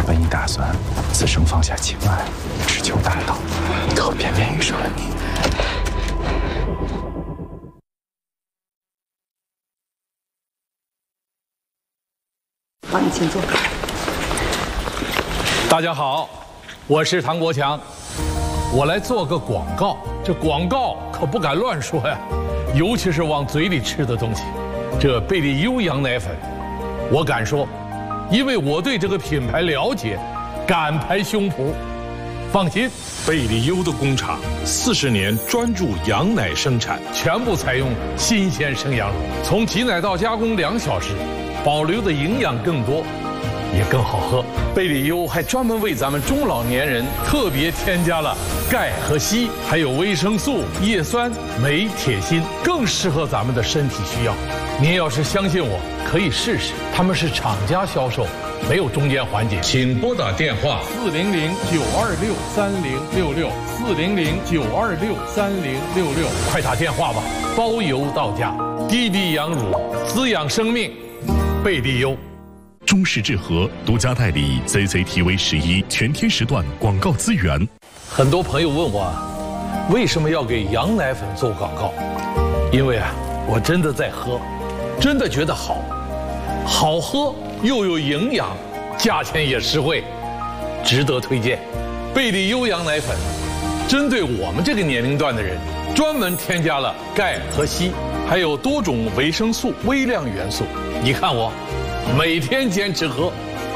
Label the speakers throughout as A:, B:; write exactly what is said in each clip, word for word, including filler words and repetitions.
A: 我本已打算此生放下情爱，只求大道，可偏偏遇上了你。
B: 帮你请坐。
C: 大家好，我是唐国强，我来做个广告。这广告可不敢乱说呀，尤其是往嘴里吃的东西。这贝利优羊奶粉，我敢说，因为我对这个品牌了解，敢拍胸脯。放心，贝利优的工厂四十年专注羊奶生产，全部采用新鲜生羊乳，从挤奶到加工两小时，保留的营养更多，也更好喝。贝利优还专门为咱们中老年人特别添加了钙和硒，还有维生素、叶酸、镁、铁、锌，更适合咱们的身体需要。您要是相信我，可以试试。他们是厂家销售，没有中间环节。请拨打电话四零零九二六三零六六四零零九二六三零六六，快打电话吧，包邮到家。低低羊乳，滋养生命，贝利优。
D: 中视智和独家代理 C C T V 十一全天时段广告资源。
C: 很多朋友问我，为什么要给羊奶粉做广告？因为啊，我真的在喝，真的觉得好，好喝又有营养，价钱也实惠，值得推荐。贝利优羊奶粉，针对我们这个年龄段的人，专门添加了钙和硒，还有多种维生素、微量元素。你看我。每天坚持喝。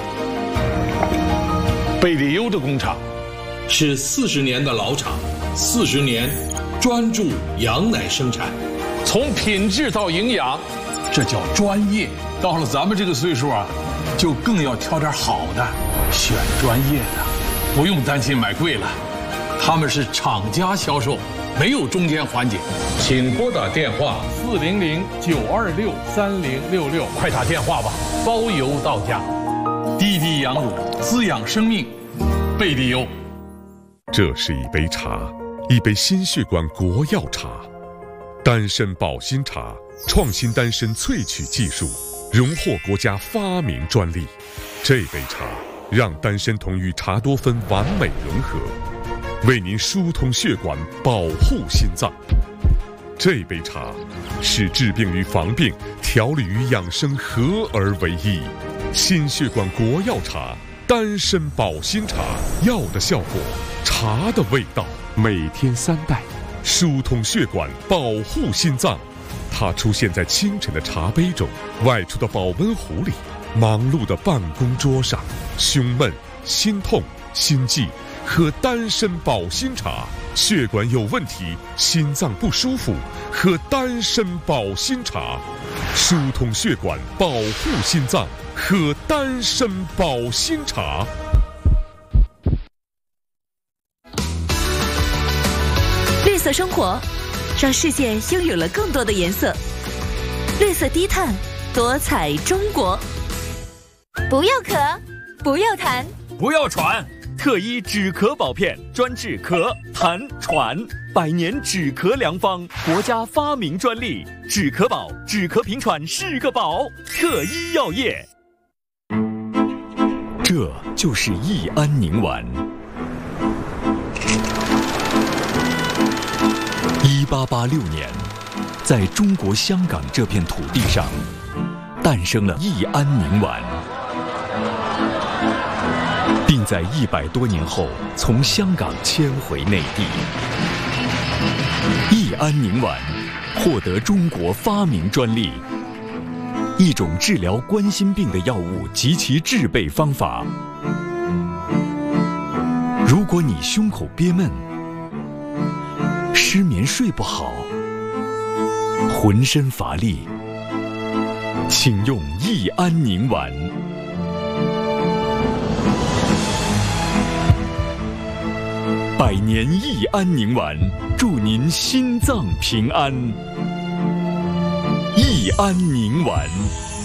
C: 贝利优的工厂是四十年的老厂，四十年专注羊奶生产，从品质到营养，这叫专业。到了咱们这个岁数啊，就更要挑点好的，选专业的，不用担心买贵了。他们是厂家销售，没有中间环节。请拨打电话四零零九二六三零六六，快打电话吧，包邮到家。低低羊乳，滋养生命，贝利优。
E: 这是一杯茶，一杯心血管国药茶，丹参保心茶，创新丹参萃取技术，荣获国家发明专利。这杯茶让丹参酮与茶多酚完美融合，为您疏通血管，保护心脏。这杯茶是治病与防病、调理与养生合而为一。心血管国药茶，丹参保心茶，药的效果，茶的味道。每天三袋，疏通血管，保护心脏。它出现在清晨的茶杯中，外出的保温壶里，忙碌的办公桌上。胸闷、心痛、心悸，喝丹参保心茶。血管有问题，心脏不舒服，喝丹参保心茶。疏通血管，保护心脏，喝丹参保心茶。
F: 绿色生活，让世界拥有了更多的颜色。绿色低碳，多彩中国。
G: 不要咳，不要痰，
H: 不要喘。特医止咳宝片，专治咳、痰、喘，百年止咳良方，国家发明专利。止咳宝，止咳平喘是个宝。特医药业。
I: 这就是益安宁丸。一八八六年，在中国香港这片土地上，诞生了益安宁丸，并在一百多年后从香港迁回内地。益安宁丸获得中国发明专利，一种治疗冠心病的药物及其制备方法。如果你胸口憋闷、失眠睡不好、浑身乏力，请用益安宁丸。百年益安宁丸，祝您心脏平安。益安宁丸。